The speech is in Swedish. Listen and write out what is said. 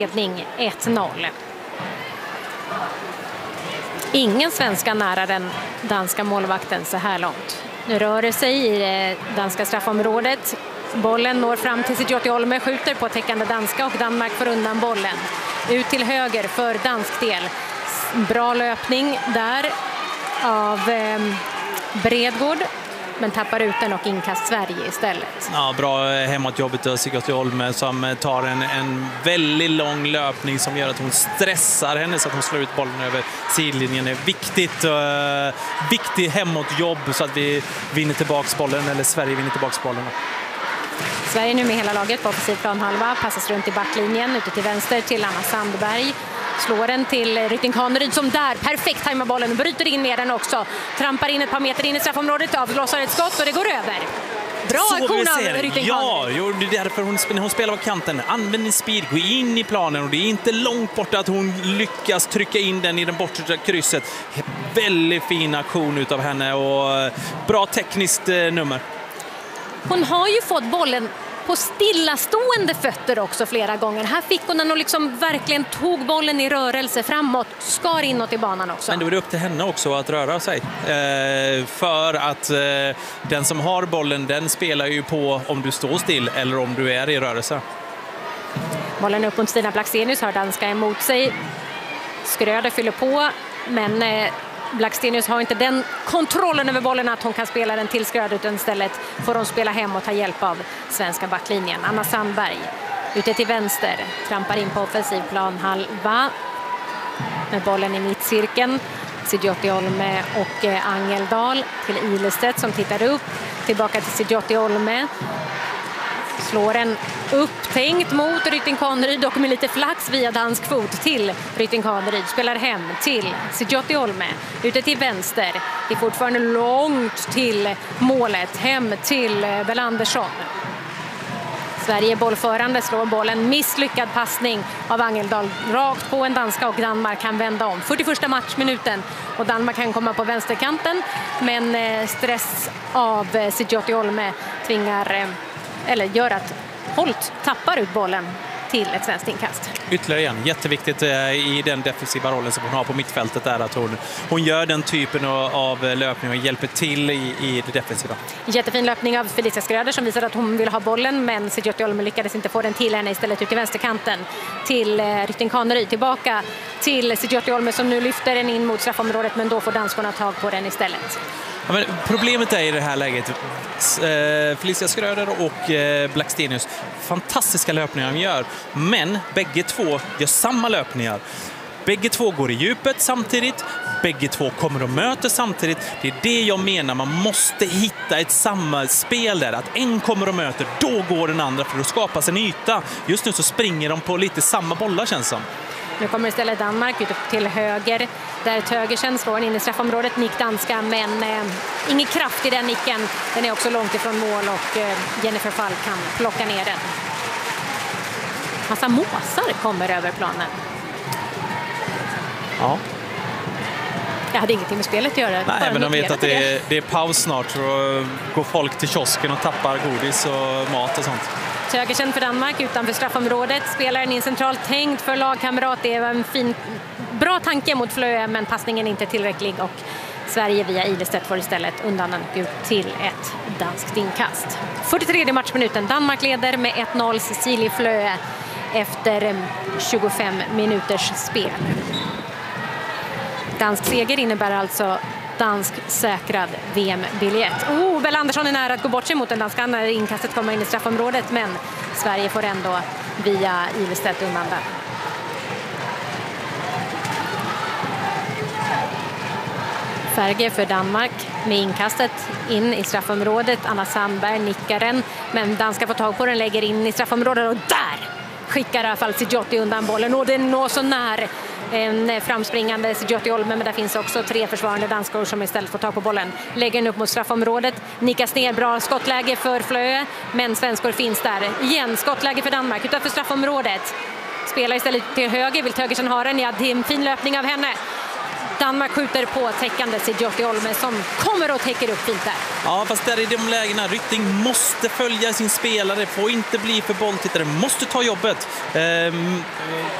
ledning 1-0. Ingen svenska nära den danska målvakten så här långt. Nu rör det sig i det danska straffområdet. Bollen når fram till Sigurd Olme, skjuter på täckande danska och Danmark får undan bollen. Ut till höger för dansk del. Bra löpning där av Bredgård, men tappar ut den och inkast Sverige istället. Ja, bra hemåtjobbet av Sigurd Olme som tar en väldigt lång löpning som gör att hon stressar henne så att hon slår ut bollen över sidlinjen. Det är viktigt hemåtjobb så att vi vinner tillbaks bollen, eller Sverige vinner tillbaks bollen. Sverige nu med hela laget på offensiv planhalva, passas runt i backlinjen, ute till vänster till Anna Sandberg. Slår den till Rytting Kaneryd som där perfekt tajmar bollen, bryter in med den också. Trampar in ett par meter in i straffområdet, avlossar ett skott och det går över. Bra aktion av Rytting Kaneryd. Ja, det är därför hon spelar på kanten. Använd din speed, gå in i planen och det är inte långt borta att hon lyckas trycka in den i den bortre krysset. Väldigt fin aktion utav henne och bra tekniskt nummer. Hon har ju fått bollen på stillastående fötter också flera gånger. Här fick hon den och liksom verkligen tog bollen i rörelse framåt, skar inåt i banan också. Men då är det upp till henne också att röra sig. För att den som har bollen, den spelar ju på om du står still eller om du är i rörelse. Bollen upp mot Stina Blackstenius, har danska emot sig. Skröder fyller på, men Blackstenius har inte den kontrollen över bollen att hon kan spela den till Skröder, utan istället får hon spela hem och ta hjälp av svenska backlinjen. Anna Sandberg ute till vänster, trampar in på offensiv plan halva med bollen i mittcirkeln. Sigurd Olme och Angeldal till Ilestedt som tittar upp, tillbaka till Sigurd Olme. Slår en upptänkt mot Rytting Kaneryd och med lite flax via dansk fot till Rytting Kaneryd. Spelar hem till Sigurd Olme. Ute till vänster. Det är fortfarande långt till målet. Hem till Belandersson. Sverige bollförande, slår bollen. Misslyckad passning av Angeldal. Rakt på en danska och Danmark kan vända om. 41:a matchminuten och Danmark kan komma på vänsterkanten. Men stress av Sigurd Olme tvingar... eller gör att Holt tappar ut bollen till ett svenskt inkast. Ytterligare igen, jätteviktigt i den defensiva rollen som hon har på mittfältet är att hon gör den typen av löpning och hjälper till i det defensiva. Jättefin löpning av Felicia Skröder som visar att hon vill ha bollen, men Sigurd Olme lyckades inte få den till henne, istället ut till vänsterkanten till Rytting Kaneryd. Tillbaka till Sigurd Olme som nu lyfter den in mot straffområdet, men då får danskarna tag på den istället. Ja, men problemet är i det här läget Felicia Skröder och Blackstenius, fantastiska löpningar de gör, men bägge två gör samma löpningar. Bägge två går i djupet samtidigt, bägge två kommer och möter samtidigt. Det är det jag menar, man måste hitta ett samspel där, att en kommer och möter, då går den andra, för att skapa en yta. Just nu så springer de på lite samma bollar, känns som. Nu kommer istället Danmark ut till höger, där Tögersen slår in i straffområdet, nick danska, men ingen kraft i den nicken. Den är också långt ifrån mål och Jennifer Falk kan plocka ner den. Massa måsar kommer över planen. Ja. Jag hade ingenting med spelet att göra. Nej, men de vet att det är paus snart, så går folk till kiosken och tappar godis och mat och sånt. Tögersen för Danmark utanför straffområdet, spelar in centralt, tänkt för lagkamrat. Det var en bra tanke mot Flöe, men passningen är inte tillräcklig och Sverige via Ilestedt får istället undan den ut till ett danskt inkast. 43:e matchminuten, Danmark leder med 1-0, Cecilie Flöe efter 25 minuters spel. Dansk seger innebär alltså dansk säkrad VM-biljett. Belandersson är nära att gå bort sig mot den danska när inkastet kommer in i straffområdet, men Sverige får ändå via Ilestedt undan där. Färge för Danmark med inkastet in i straffområdet. Anna Sandberg nickar den, men danska får tag på den, lägger in i straffområdet och där skickar i alla fall Sigurd undan bollen och den når så när en framspringande Sigurd Olme, men där finns också 3 försvarande danskor som istället får tag på bollen. Lägger den upp mot straffområdet, nickas ner, bra skottläge för Flöe, men svenskor finns där. Igen, skottläge för Danmark utanför straffområdet. Spelar istället till höger, vill Tögersen ha den. Ja, det är en fin löpning av henne. Danmark skjuter på täckande Sidjotti Olme som kommer och täcker upp fint där. Ja, fast där i de lägena, Rytting måste följa sin spelare, får inte bli för bolltittare, måste ta jobbet.